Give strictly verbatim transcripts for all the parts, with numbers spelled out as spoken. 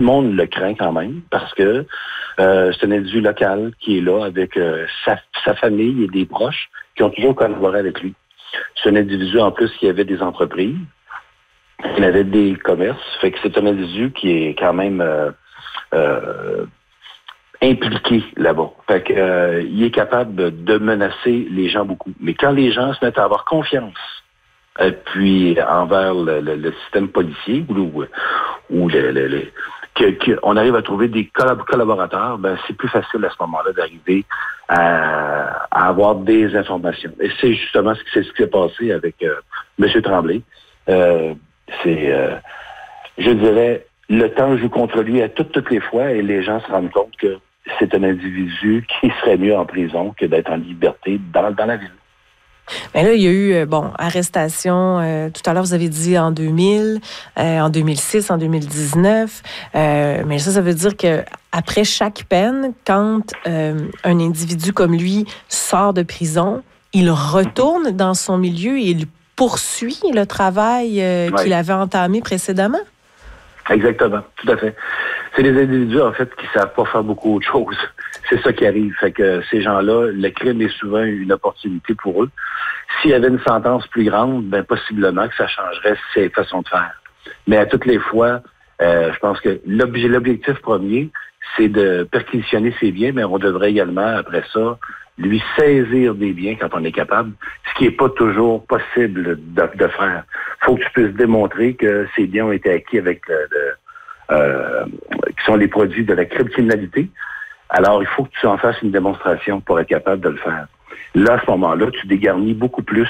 monde le craint quand même parce que euh, c'est un individu local qui est là avec euh, sa, sa famille et des proches qui ont toujours collaboré avec lui. C'est un individu en plus qui avait des entreprises, il avait des commerces, fait que c'est un individu qui est quand même euh, euh, impliqué là-bas. Fait que euh, il est capable de menacer les gens beaucoup. Mais quand les gens se mettent à avoir confiance, euh, puis envers le, le, le système policier ou, ou le, le, le que, que on arrive à trouver des collab- collaborateurs, ben c'est plus facile à ce moment-là d'arriver à, à avoir des informations. Et c'est justement ce qui, c'est ce qui s'est passé avec euh, M. Tremblay. Euh, c'est, euh, je dirais, le temps joue contre lui à toutes, toutes les fois et les gens se rendent compte que c'est un individu qui serait mieux en prison que d'être en liberté dans, dans la ville. Mais là, il y a eu, bon, arrestation, euh, tout à l'heure, vous avez dit en deux mille, euh, en deux mille six, en deux mille dix-neuf. Euh, mais ça, ça veut dire que après chaque peine, quand euh, un individu comme lui sort de prison, il retourne dans son milieu et il poursuit le travail euh, ouais. qu'il avait entamé précédemment? Exactement, tout à fait. C'est des individus, en fait, qui savent pas faire beaucoup autre chose. C'est ça qui arrive. Fait que ces gens-là, le crime est souvent une opportunité pour eux. S'il y avait une sentence plus grande, ben possiblement que ça changerait ses façons de faire. Mais à toutes les fois, euh, je pense que l'objet, l'objectif premier, c'est de perquisitionner ses biens, mais on devrait également, après ça, lui saisir des biens quand on est capable, ce qui n'est pas toujours possible de, de faire. Il faut que tu puisses démontrer que ces biens ont été acquis avec le, le euh, qui sont les produits de la criminalité. Alors, il faut que tu en fasses une démonstration pour être capable de le faire. Là, à ce moment-là, tu dégarnis beaucoup plus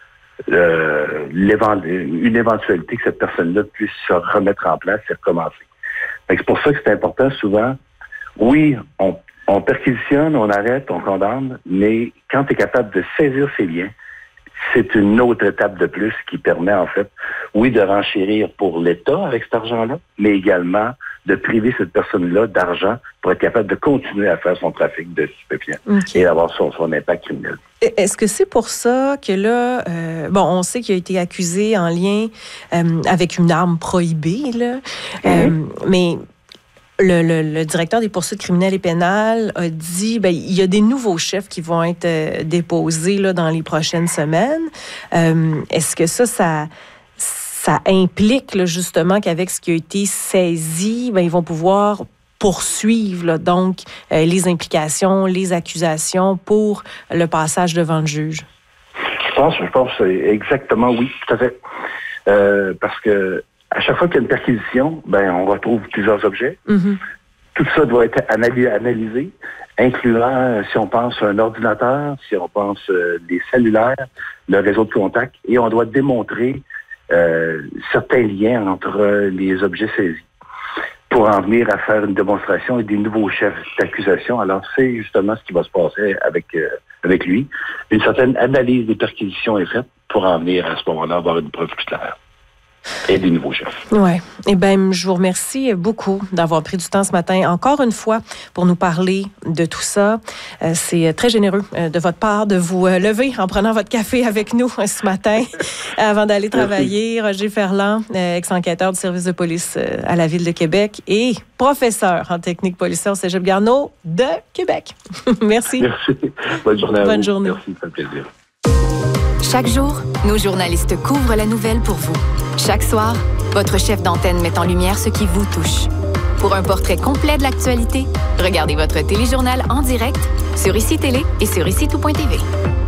euh, une éventualité que cette personne-là puisse se remettre en place et recommencer. C'est pour ça que c'est important souvent. Oui, on, on perquisitionne, on arrête, on condamne, mais quand tu es capable de saisir ces biens, c'est une autre étape de plus qui permet, en fait, oui, de renchérir pour l'État avec cet argent-là, mais également de priver cette personne-là d'argent pour être capable de continuer à faire son trafic de stupéfiants okay. et avoir son, son impact criminel. Est-ce que c'est pour ça que là, euh, bon, on sait qu'il a été accusé en lien euh, avec une arme prohibée, là, mm-hmm. euh, mais... Le, le, le directeur des poursuites criminelles et pénales a dit ben il y a des nouveaux chefs qui vont être euh, déposés là, dans les prochaines semaines. Euh, est-ce que ça, ça, ça implique là, justement qu'avec ce qui a été saisi, ben, ils vont pouvoir poursuivre là, donc euh, les implications, les accusations pour le passage devant le juge? Je pense, je pense exactement oui, tout à fait. Euh, parce que à chaque fois qu'il y a une perquisition, ben on retrouve plusieurs objets. Mm-hmm. Tout ça doit être analy- analysé, incluant, si on pense, un ordinateur, si on pense euh, des cellulaires, le réseau de contact, et on doit démontrer euh, certains liens entre les objets saisis pour en venir à faire une démonstration et des nouveaux chefs d'accusation. Alors, c'est justement ce qui va se passer avec, euh, avec lui. Une certaine analyse des perquisitions est faite pour en venir à ce moment-là avoir une preuve plus claire. Et des nouveaux chefs. Oui. Eh bien, je vous remercie beaucoup d'avoir pris du temps ce matin, encore une fois, pour nous parler de tout ça. Euh, c'est très généreux euh, de votre part de vous euh, lever en prenant votre café avec nous euh, ce matin avant d'aller travailler. Merci. Roger Ferland, euh, ex-enquêteur du service de police euh, à la Ville de Québec et professeur en technique policière au Cégep Garneau de Québec. Merci. Merci. Bonne journée à Bonne vous. journée. Merci, ça fait plaisir. Chaque jour, nos journalistes couvrent la nouvelle pour vous. Chaque soir, votre chef d'antenne met en lumière ce qui vous touche. Pour un portrait complet de l'actualité, regardez votre téléjournal en direct sur Ici Télé et sur ici tout point t v.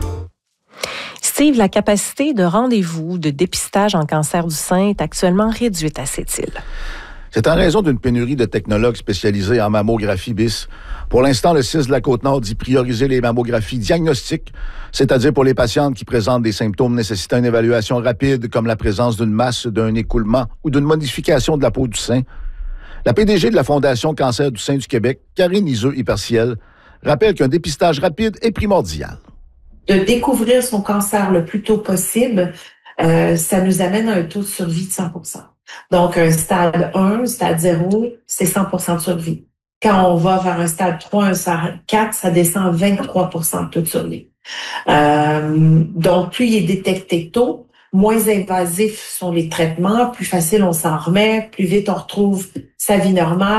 Steve, la capacité de rendez-vous de dépistage en cancer du sein est actuellement réduite à Sept-Îles. C'est en raison d'une pénurie de technologues spécialisés en mammographie B I S. Pour l'instant, le C I S de la Côte-Nord dit prioriser les mammographies diagnostiques, c'est-à-dire pour les patientes qui présentent des symptômes nécessitant une évaluation rapide, comme la présence d'une masse, d'un écoulement ou d'une modification de la peau du sein. La P D G de la Fondation Cancer du sein du Québec, Karine Iseux-Hyperciel, rappelle qu'un dépistage rapide est primordial. De découvrir son cancer le plus tôt possible, euh, ça nous amène à un taux de survie de cent pour cent. Donc, un stade un, stade zéro, c'est cent pour cent de survie. Quand on va vers un stade trois, un stade quatre, ça descend à vingt-trois pour cent de taux de survie. Euh, donc, plus il est détecté tôt, moins invasifs sont les traitements, plus facile on s'en remet, plus vite on retrouve sa vie normale.